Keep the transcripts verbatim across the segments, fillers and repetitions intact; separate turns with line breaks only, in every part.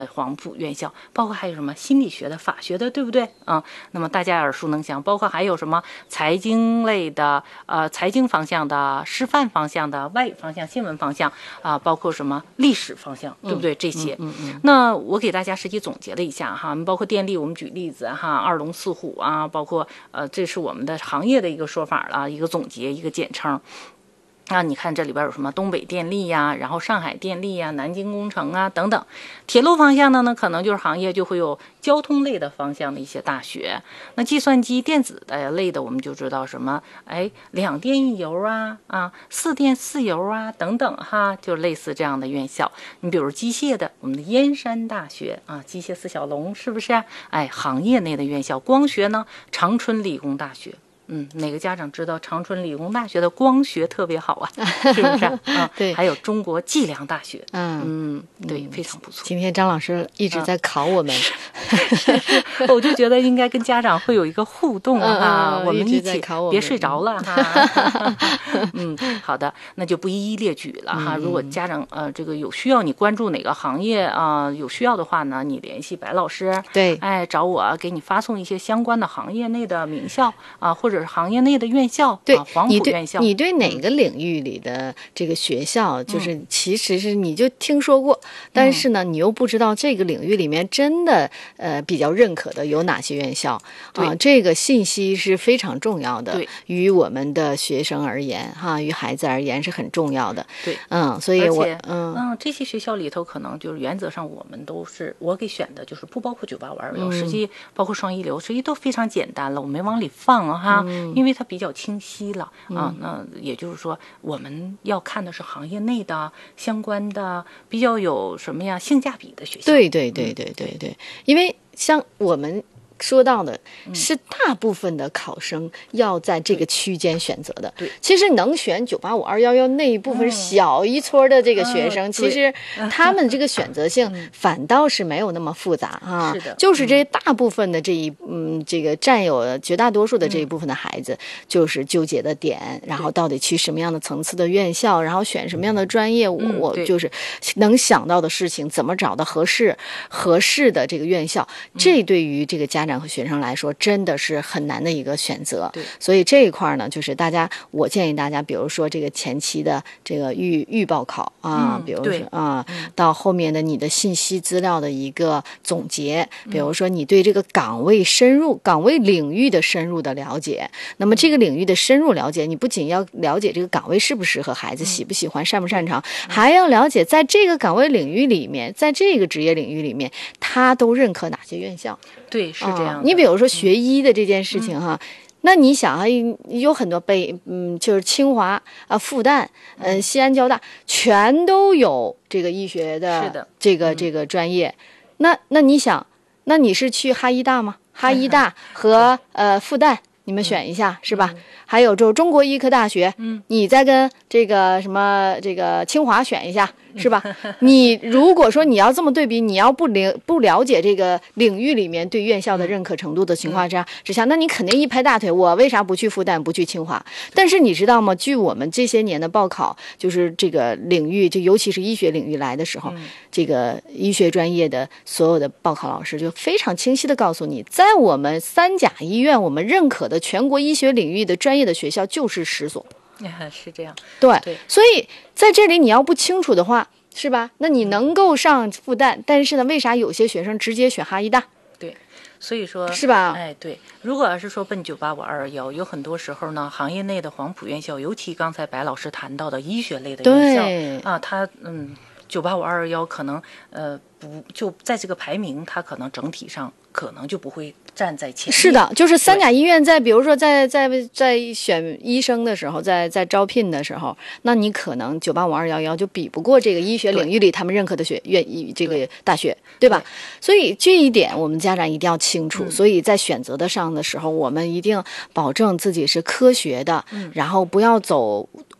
黄埔院校，包括还有什么心理学的、法学的，对不对啊？那么大家耳熟能详，包括还有什么财经类的、呃财经方向的、师范方向的、外语方向、新闻方向啊、呃，包括什么历史方向，对不对？嗯、这些，嗯嗯嗯。那我给大家实际总结了一下哈，包括电力，我们举例子哈，二龙四虎啊，包括呃，这是我们的行业的一个说法了，一个总结，一个简称。那你看这里边有什么东北电力呀，然后上海电力呀，南京工程啊等等。铁路方向的呢，可能就是行业就会有交通类的方向的一些大学。那计算机电子的类的，我们就知道什么，哎，两电一油啊，啊，四电四油啊等等哈，就类似这样的院校。你比如机械的，我们的燕山大学啊，机械四小龙是不是？哎，行业内的院校。光学呢，长春理工大学。嗯，哪个家长知道长春理工大学的光学特别好啊？是不是啊？
对，
还有中国计量大学，
嗯
嗯，对，非常不错。
今天张老师一直在考我们，
嗯、我就觉得应该跟家长会有一个互动啊，
嗯、
我们一起别睡着了哈。嗯，好的，那就不一一列举了哈。如果家长呃这个有需要，你关注哪个行业啊、呃，有需要的话呢，你联系白老师，
对，
哎，找我给你发送一些相关的行业内的名校啊，或者行业内的院校，
对，
啊、黄埔院校，
你对，你对哪个领域里的这个学校，嗯、就是其实是你就听说过，嗯、但是呢，你又不知道这个领域里面真的呃比较认可的有哪些院校啊、呃？这个信息是非常重要的，
对，
于我们的学生而言，哈，于孩子而言是很重要的。
对，
嗯，所以我
嗯嗯，这些学校里头可能就是原则上我们都是我给选的，就是不包括九八五二幺，实际包括双一流，实际都非常简单了，我没往里放啊哈。嗯因为它比较清晰了啊，那也就是说，我们要看的是行业内的相关的比较有什么呀性价比的学校。
对对对对对对，因为像我们说到的是大部分的考生要在这个区间选择的。
对，
其实能选九八五二幺幺那一部分小一撮的这个学生，嗯、其实他们这个选择性反倒是没有那么复杂啊。
是的，
就是这大部分的这一嗯这个占有绝大多数的这一部分的孩子，就是纠结的点，然后到底去什么样的层次的院校，然后选什么样的专业，我我就是能想到的事情，怎么找到合适合适的这个院校，这对于这个家长和学生来说真的是很难的一个选择。
对，
所以这一块呢，就是大家我建议大家比如说这个前期的这个预预报考啊、嗯、比如说啊、嗯、到后面的你的信息资料的一个总结，比如说你对这个岗位深入岗位领域的深入的了解，那么这个领域的深入了解，你不仅要了解这个岗位适不适合孩子，喜不喜欢，擅不擅长，还要了解在这个岗位领域里面，在这个职业领域里面他都认可哪些院校。
对，是这样、
啊。你比如说学医的这件事情哈，嗯、那你想啊，有很多北嗯，就是清华啊、复旦、嗯、呃、西安交大，全都有这个医学的这个这个专业。那那你想，那你是去哈医大吗？哈医大和呃复旦，你们选一下、嗯、是吧？嗯、还有就中国医科大学，嗯，你再跟这个什么这个清华选一下。是吧？你如果说你要这么对比，你要不了不了解这个领域里面对院校的认可程度的情况下之下，那你肯定一拍大腿，我为啥不去复旦，不去清华？但是你知道吗？据我们这些年的报考，就是这个领域，就尤其是医学领域来的时候，嗯、这个医学专业的所有的报考老师就非常清晰的告诉你，在我们三甲医院，我们认可的全国医学领域的专业的学校就是十所。
是这样，
对，对，所以在这里你要不清楚的话，是吧？那你能够上复旦，但是呢，为啥有些学生直接选哈医大？
对，所以说
是吧？
哎，对，如果要是说奔九八五二幺，有很多时候呢，行业内的黄埔院校，尤其刚才白老师谈到的医学类的院校啊，它嗯，九八五二幺可能呃不就在这个排名，它可能整体上可能就不会站在前面。
是的，就是三甲医院在比如说在在在选医生的时候，在在招聘的时候，那你可能九八五二幺幺就比不过这个医学领域里他们认可的学院这个大学， 对, 对吧？对，所以这一点我们家长一定要清楚。嗯、所以在选择的上的时候，我们一定保证自己是科学的，嗯、然后不要走弯路。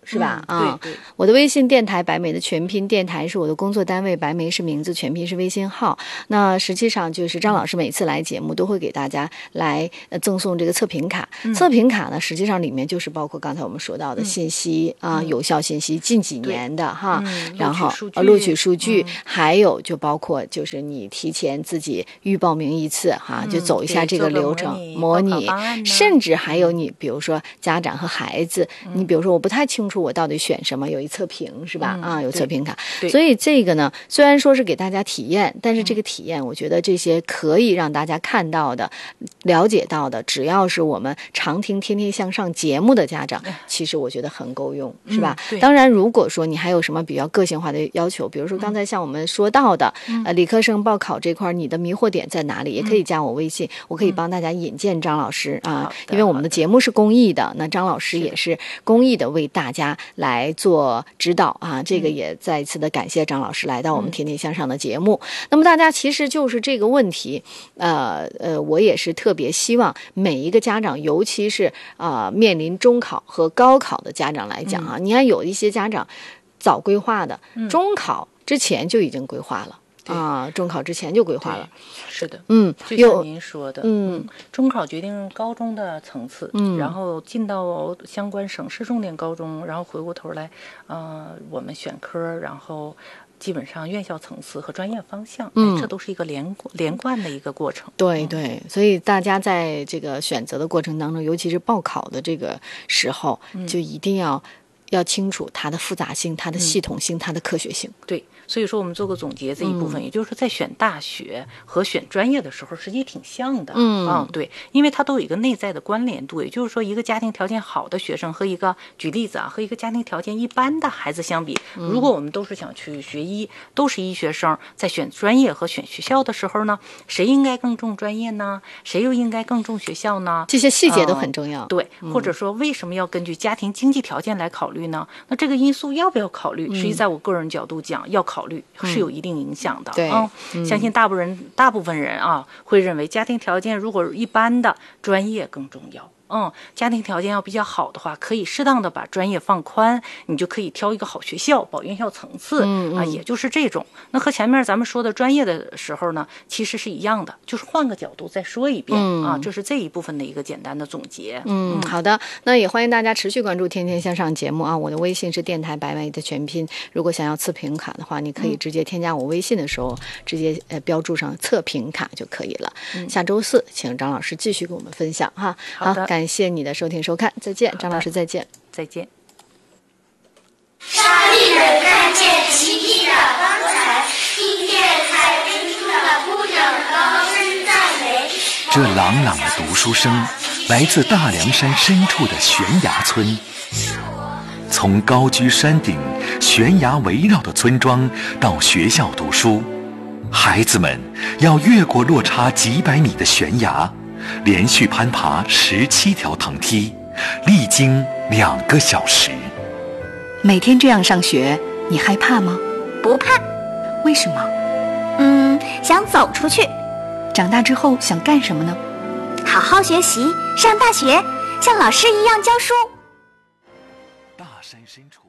是吧？
嗯、
啊，
对对，
我的微信电台白梅的全拼，电台是我的工作单位，白梅是名字，全拼是微信号。那实际上就是张老师每次来节目都会给大家来呃赠送这个测评卡，嗯、测评卡呢实际上里面就是包括刚才我们说到的信息、嗯、啊，有效信息，近几年的哈，
嗯、
然后
呃
录取数据，
嗯、
还有就包括就是你提前自己预报名一次哈，
嗯、
就走一下这个流程，模拟，甚至还有你比如说家长和孩子，嗯、你比如说我不太清楚我到底选什么，有一测评是吧？嗯、啊，有测评卡，所以这个呢，虽然说是给大家体验，但是这个体验，我觉得这些可以让大家看到的、了解到的，只要是我们常听《天天向上》节目的家长，其实我觉得很够用，是吧？
嗯、
当然，如果说你还有什么比较个性化的要求，比如说刚才像我们说到的，嗯、呃，理科生报考这块，你的迷惑点在哪里？也可以加我微信，嗯、我可以帮大家引荐张老师、嗯、啊，因为我们的节目是公益的，那张老师也是公益的为大家来做指导啊。这个也再一次的感谢张老师来到我们《天天向上》的节目。嗯、那么大家其实就是这个问题，呃呃，我也是特别希望每一个家长，尤其是啊、呃、面临中考和高考的家长来讲啊，嗯、你看有一些家长早规划的，嗯、中考之前就已经规划了。啊，中考之前就规划了，
是的，
嗯，
就像您说的，
嗯，
中考决定高中的层次，
嗯，
然后进到相关省市重点高中，然后回过头来，呃，我们选科，然后基本上院校层次和专业方向，
嗯，
这都是一个连连贯的一个过程。
对对，所以大家在这个选择的过程当中，尤其是报考的这个时候，嗯、就一定要要清楚它的复杂性、它的系统性、嗯、它的科学性。
对。所以说我们做个总结这一部分，嗯、也就是说在选大学和选专业的时候实际挺像的。
嗯
嗯，对，因为它都有一个内在的关联度。也就是说一个家庭条件好的学生和一个举例子啊，和一个家庭条件一般的孩子相比，嗯、如果我们都是想去学医，都是医学生，在选专业和选学校的时候呢，谁应该更重专业呢？谁又应该更重学校呢？
这些细节都很重要。
嗯、对，
嗯、
或者说为什么要根据家庭经济条件来考虑呢？那这个因素要不要考虑？实际在我个人角度讲，要考虑是有一定影响的。
对，
嗯，相信大部分人大部分人啊会认为家庭条件如果一般的，专业更重要。嗯，家庭条件要比较好的话，可以适当的把专业放宽，你就可以挑一个好学校，保院校层次、
嗯嗯、
啊，也就是这种。那和前面咱们说的专业的时候呢，其实是一样的，就是换个角度再说一遍、
嗯、
啊，这是这一部分的一个简单的总结。
嗯，嗯好的，那也欢迎大家持续关注《天天向上》节目啊，我的微信是电台白梅的全拼，如果想要测评卡的话，你可以直接添加我微信的时候，嗯、直接呃标注上测评卡就可以了。嗯、下周四，请张老师继续跟我们分享哈。
好的，
好，感谢你的收听收看，再见，张老师再见，
再见。
上帝能看见奇迹的刚才，听见彩铃中的呼声高声赞美。
这朗朗的读书声来自大凉山深处的悬崖村。从高居山顶、悬崖围绕的村庄到学校读书，孩子们要越过落差几百米的悬崖，连续攀爬十七条藤梯，历经两个小时。
每天这样上学，你害怕吗？
不怕。
为什么？
嗯，想走出去。
长大之后想干什么呢？
好好学习，上大学，像老师一样教书。
大山深处。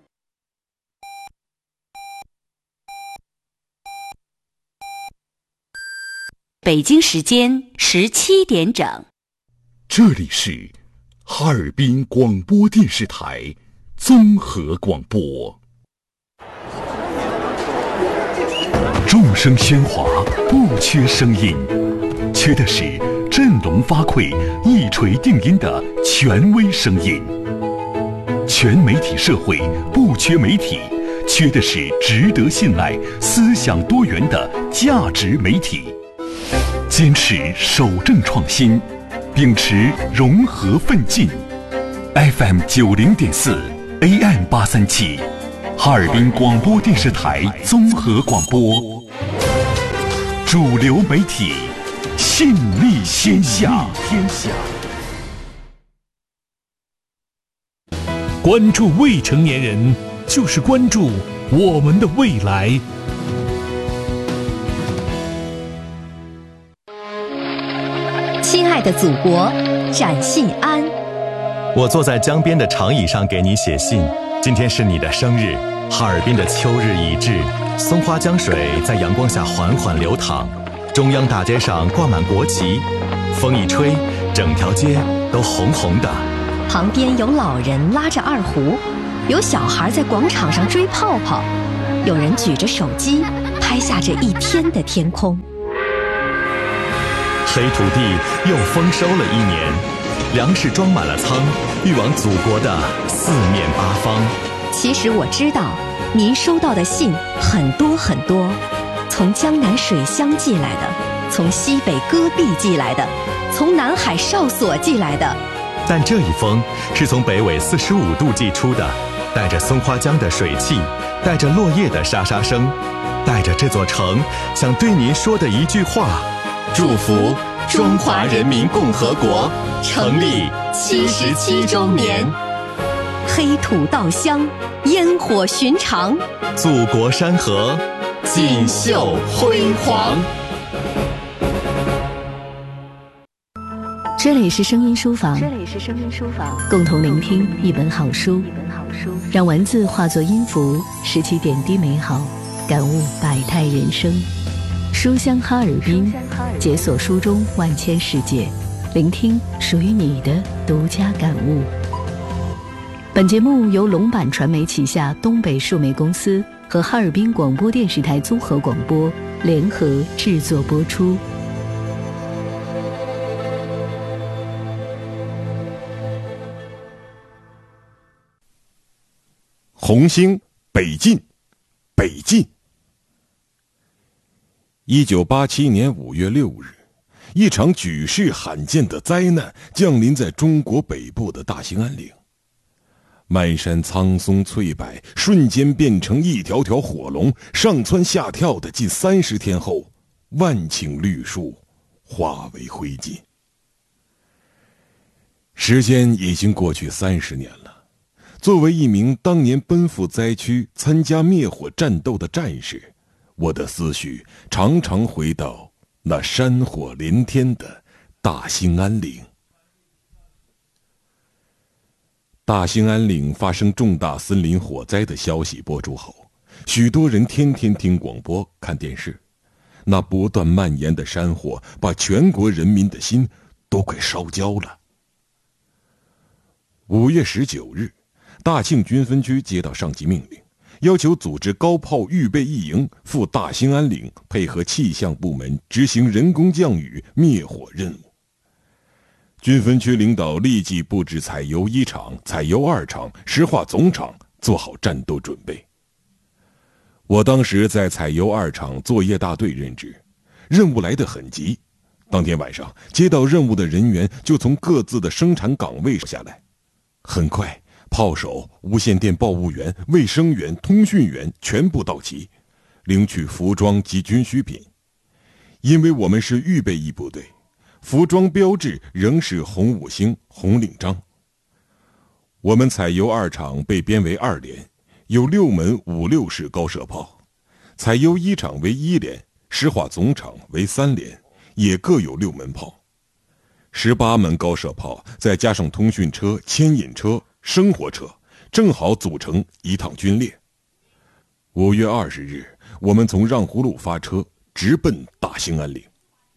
北京时间十七点整。
这里是哈尔滨广播电视台综合广播。众声喧哗，不缺声音，缺的是振聋发聩、一锤定音的权威声音。全媒体社会不缺媒体，缺的是值得信赖、思想多元的价值媒体。坚持守正创新，秉持融合奋进。F M 九零点四 A M 八三七，哈尔滨广播电视台综合广播，主流媒体，信力天下。天下。
关注未成年人，就是关注我们的未来。
亲爱的祖国，展信安。
我坐在江边的长椅上给你写信， 今天是你的生日，哈尔滨的秋日已至，松花江水在阳光下缓缓流淌，中央大街上挂满国旗，风一吹，整条街都红红的。
旁边有老人拉着二胡，有小孩在广场上追泡泡，有人举着手机拍下这一天的天空。
黑土地又丰收了一年，粮食装满了仓，运往祖国的四面八方。
其实我知道，您收到的信很多很多，从江南水乡寄来的，从西北戈壁寄来的，从南海哨所寄来的。
但这一封是从北纬四十五度寄出的，带着松花江的水汽，带着落叶的沙沙声，带着这座城想对您说的一句话：祝福中华人民共和国成立七十七周年。
黑土稻香，烟火寻常，
祖国山河锦绣辉煌。
这里是声音书房，
这里是声音书房，
共同聆听一本好书，
一本好书，
让文字化作音符，拾起点滴美好，感悟百态人生。书香哈尔滨，解锁书中万千世界，聆听属于你的独家感悟。本节目由龙版传媒旗下东北数媒公司和哈尔滨广播电视台综合广播联合制作播出。
红星北进，北进。一九八七年五月六日，一场举世罕见的灾难降临在中国北部的大兴安岭。漫山苍松翠柏瞬间变成一条条火龙，上蹿下跳的近三十天后，万顷绿树化为灰烬。时间已经过去三十年了。作为一名当年奔赴灾区参加灭火战斗的战士，我的思绪常常回到那山火连天的大兴安岭。大兴安岭发生重大森林火灾的消息播出后，许多人天天听广播看电视，那不断蔓延的山火把全国人民的心都快烧焦了。五月十九日，大庆军分区接到上级命令，要求组织高炮预备役营赴大兴安岭，配合气象部门执行人工降雨灭火任务。军分区领导立即布置采油一厂、采油二厂、石化总厂，做好战斗准备。我当时在采油二厂作业大队任职，任务来得很急。当天晚上接到任务的人员就从各自的生产岗位下来，很快炮手、无线电报务员、卫生员、通讯员全部到齐，领取服装及军需品。因为我们是预备役部队，服装标志仍是红五星、红领章。我们采油二厂被编为二连，有六门五六式高射炮；采油一厂为一连，石化总厂为三连，也各有六门炮。十八门高射炮，再加上通讯车、牵引车、生活车，正好组成一趟军列。五月二十日，我们从让胡路发车，直奔大兴安岭。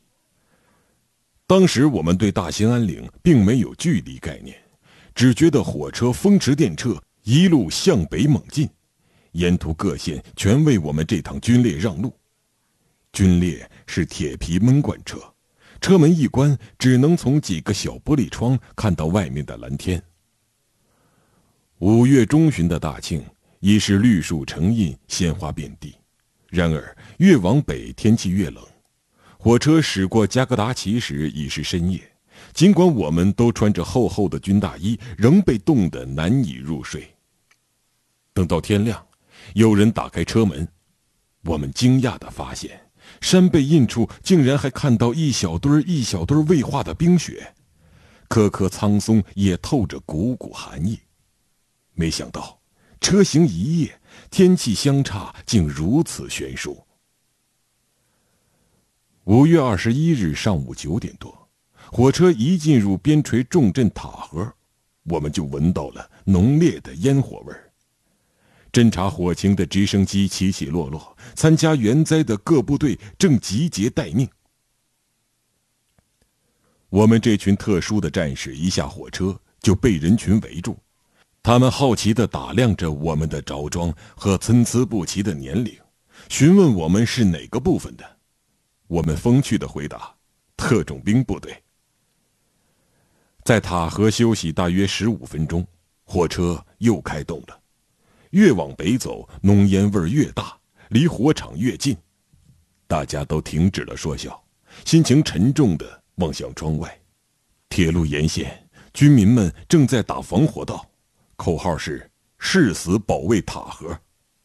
当时我们对大兴安岭并没有距离概念，只觉得火车风驰电掣，一路向北猛进，沿途各线全为我们这趟军列让路。军列是铁皮闷罐车，车门一关，只能从几个小玻璃窗看到外面的蓝天。五月中旬的大庆已是绿树成荫，鲜花遍地。然而越往北天气越冷，火车驶过加格达奇时已是深夜，尽管我们都穿着厚厚的军大衣，仍被冻得难以入睡。等到天亮，有人打开车门，我们惊讶地发现，山背印处竟然还看到一小堆一小堆未化的冰雪，颗颗苍松也透着股股寒意。没想到车行一夜，天气相差竟如此悬殊。五月二十一日上午九点多，火车一进入边陲重镇塔河，我们就闻到了浓烈的烟火味儿。 侦察火情的直升机起起落落，参加援灾的各部队正集结待命。我们这群特殊的战士一下火车就被人群围住，他们好奇地打量着我们的着装和参差不齐的年龄，询问我们是哪个部分的。我们风趣地回答：特种兵部队。在塔河休息大约十五分钟，火车又开动了。越往北走，浓烟味越大，离火场越近。大家都停止了说笑，心情沉重地望向窗外。铁路沿线，军民们正在打防火道，口号是“誓死保卫塔河”。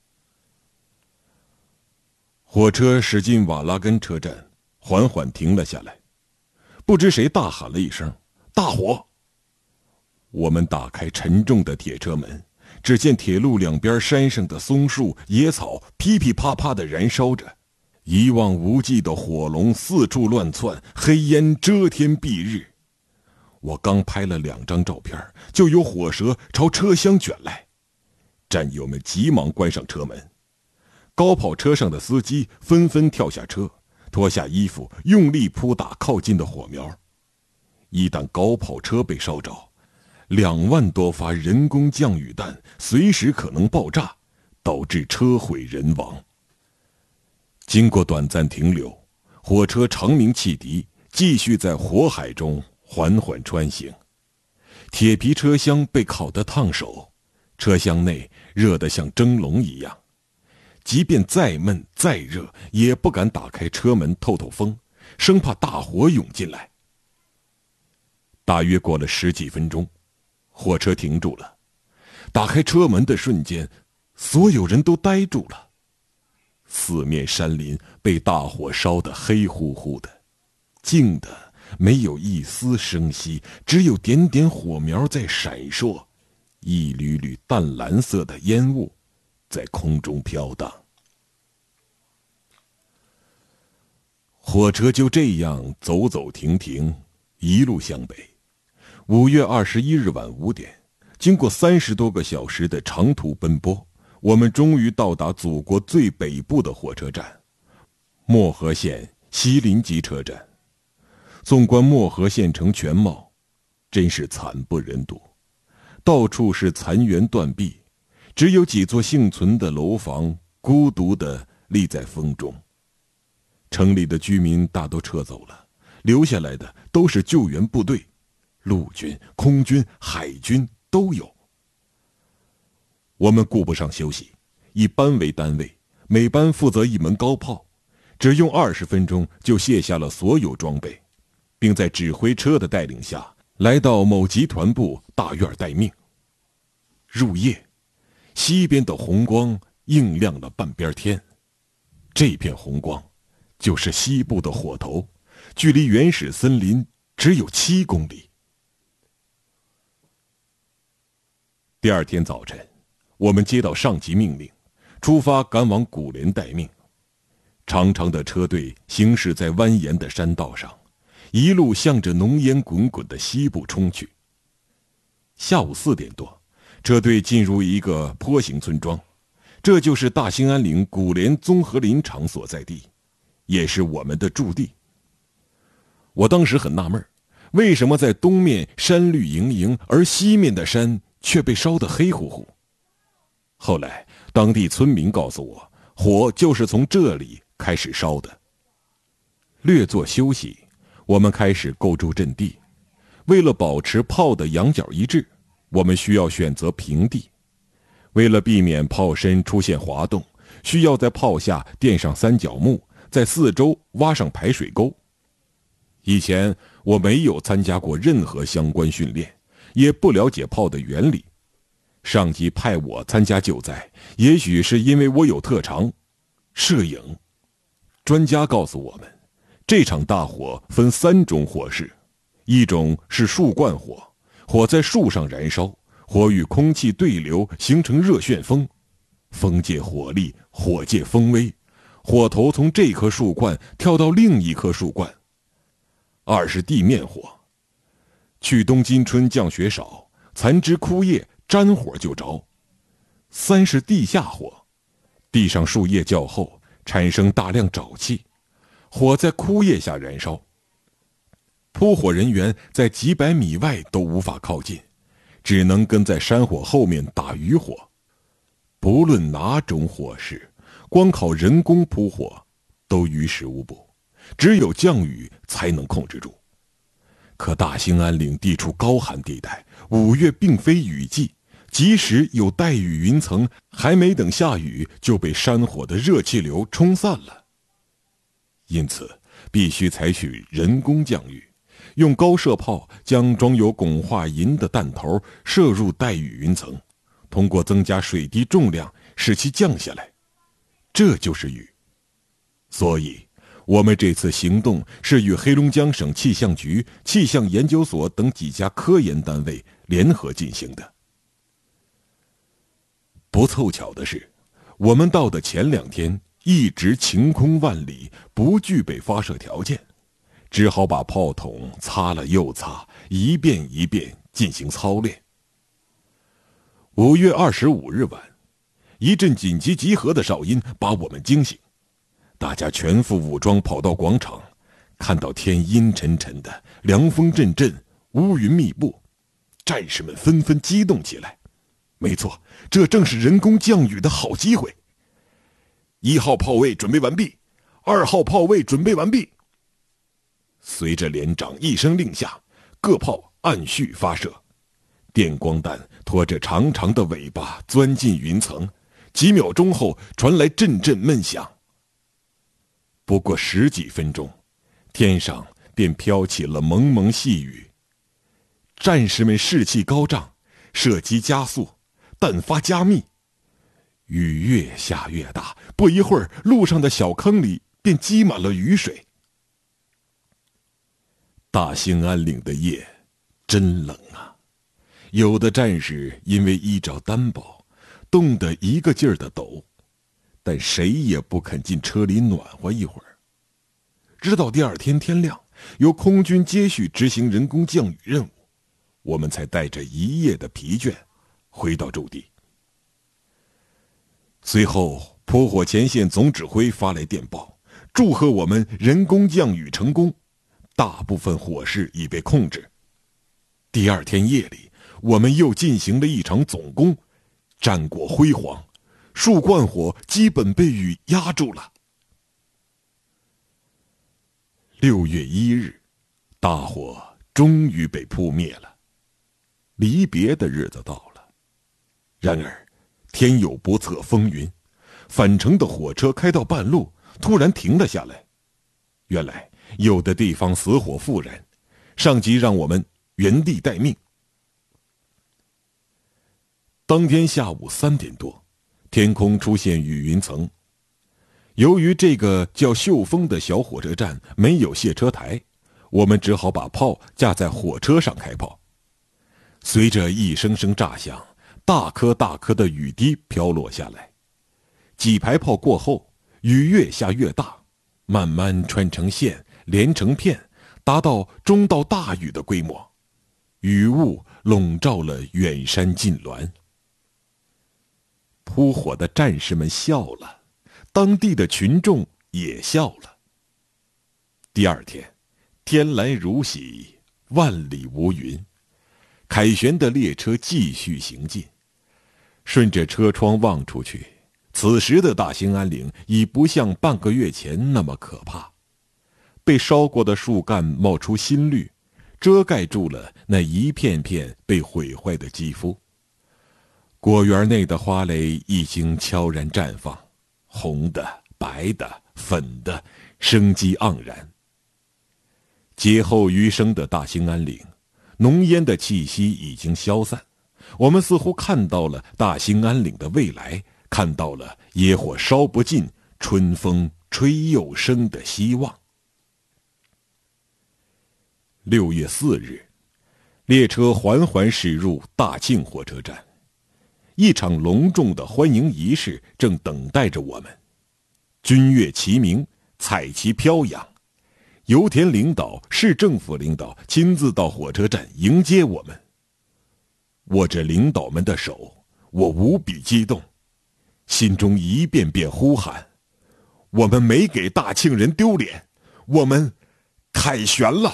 火车驶进瓦拉根车站，缓缓停了下来。不知谁大喊了一声：“大火！”我们打开沉重的铁车门，只见铁路两边山上的松树、野草噼噼啪啪地燃烧着，一望无际的火龙四处乱窜，黑烟遮天蔽日。我刚拍了两张照片，就有火蛇朝车厢卷来，战友们急忙关上车门。高跑车上的司机纷纷跳下车，脱下衣服，用力扑打靠近的火苗。一旦高跑车被烧着，两万多发人工降雨弹随时可能爆炸，导致车毁人亡。经过短暂停留，火车长鸣汽笛，继续在火海中缓缓穿行。铁皮车厢被烤得烫手，车厢内热得像蒸笼一样。即便再闷再热，也不敢打开车门透透风，生怕大火涌进来。大约过了十几分钟，火车停住了。打开车门的瞬间，所有人都呆住了。四面山林被大火烧得黑乎乎的，静的没有一丝声息，只有点点火苗在闪烁，一缕缕淡蓝色的烟雾在空中飘荡。火车就这样走走停停，一路向北。五月二十一日晚五点，经过三十多个小时的长途奔波，我们终于到达祖国最北部的火车站——漠河县西临吉车站。纵观漠河县城全貌，真是惨不忍睹，到处是残垣断壁，只有几座幸存的楼房孤独地立在风中。城里的居民大都撤走了，留下来的都是救援部队，陆军、空军、海军都有。我们顾不上休息，以班为单位，每班负责一门高炮，只用二十分钟就卸下了所有装备，并在指挥车的带领下来到某集团部大院待命。入夜，西边的红光映亮了半边天，这片红光就是西部的火头，距离原始森林只有七公里。第二天早晨，我们接到上级命令，出发赶往古连待命。长长的车队行驶在蜿蜒的山道上，一路向着浓烟滚滚的西部冲去。下午四点多，车队进入一个坡形村庄，这就是大兴安岭古连综合林场所在地，也是我们的驻地。我当时很纳闷，为什么在东面山绿盈盈，而西面的山却被烧得黑乎乎？后来当地村民告诉我，火就是从这里开始烧的。略作休息，我们开始构筑阵地。为了保持炮的仰角一致，我们需要选择平地。为了避免炮身出现滑动，需要在炮下垫上三角木，在四周挖上排水沟。以前我没有参加过任何相关训练，也不了解炮的原理。上级派我参加救灾，也许是因为我有特长——摄影。专家告诉我们，这场大火分三种火势，一种是树冠火，火在树上燃烧，火与空气对流形成热旋风，风借火力，火借风威，火头从这棵树冠跳到另一棵树冠。二是地面火，去冬今春降雪少，残枝枯叶沾火就着， 三是地下火，地上树叶较厚，产生大量沼气，火在枯叶下燃烧。扑火人员在几百米外都无法靠近，只能跟在山火后面打渔火。不论哪种火势，光靠人工扑火都于事无补，只有降雨才能控制住。可大兴安岭地处高寒地带，五月并非雨季，即使有带雨云层，还没等下雨就被山火的热气流冲散了。因此必须采取人工降雨，用高射炮将装有汞化银的弹头射入带雨云层，通过增加水滴重量使其降下来，这就是雨。所以我们这次行动是与黑龙江省气象局、气象研究所等几家科研单位联合进行的。不凑巧的是，我们到的前两天一直晴空万里，不具备发射条件，只好把炮筒擦了又擦，一遍一遍进行操练。五月二十五日晚，一阵紧急集合的哨音把我们惊醒，大家全副武装跑到广场，看到天阴沉沉的，凉风阵阵，乌云密布，战士们纷纷激动起来。没错，这正是人工降雨的好机会。一号炮位准备完毕，二号炮位准备完毕。随着连长一声令下，各炮按序发射。电光弹拖着长长的尾巴钻进云层，几秒钟后传来阵阵闷响。不过十几分钟，天上便飘起了蒙蒙细雨。战士们士气高涨，射击加速，弹发加密。雨越下越大，不一会儿，路上的小坑里便积满了雨水。大兴安岭的夜真冷啊！有的战士因为衣着单薄，冻得一个劲儿的抖，但谁也不肯进车里暖和一会儿。直到第二天天亮，由空军接续执行人工降雨任务，我们才带着一夜的疲倦回到驻地。随后，扑火前线总指挥发来电报，祝贺我们人工降雨成功，大部分火势已被控制。第二天夜里，我们又进行了一场总攻，战果辉煌，数贯火基本被雨压住了。六月一日，大火终于被扑灭了，离别的日子到了。然而天有不测风云，返程的火车开到半路，突然停了下来。原来有的地方死火复燃，上级让我们原地待命。当天下午三点多，天空出现雨云层。由于这个叫秀峰的小火车站没有卸车台，我们只好把炮架在火车上开炮。随着一声声炸响，大颗大颗的雨滴飘落下来。几排炮过后，雨越下越大，慢慢穿成线，连成片，达到中到大雨的规模。雨雾笼罩了远山近峦。扑火的战士们笑了，当地的群众也笑了。第二天，天蓝如洗，万里无云。凯旋的列车继续行进，顺着车窗望出去，此时的大兴安岭已不像半个月前那么可怕。被烧过的树干冒出新绿，遮盖住了那一片片被毁坏的肌肤。果园内的花蕾已经悄然绽放，红的、白的、粉的，生机盎然。劫后余生的大兴安岭，浓烟的气息已经消散，我们似乎看到了大兴安岭的未来，看到了野火烧不尽，春风吹又生的希望。六月四日，列车缓缓驶入大庆火车站，一场隆重的欢迎仪式正等待着我们。军乐齐鸣，彩旗飘扬，油田领导、市政府领导亲自到火车站迎接我们。握着领导们的手， 我无比激动，心中一遍遍呼喊：我们没给大庆人丢脸，我们凯旋了！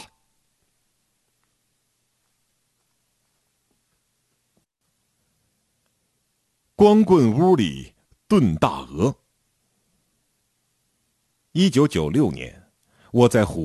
光棍屋里炖大鹅。一九九六年，我在虎